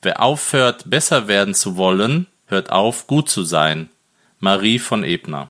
Wer aufhört, besser werden zu wollen, hört auf, gut zu sein. Marie von Ebner.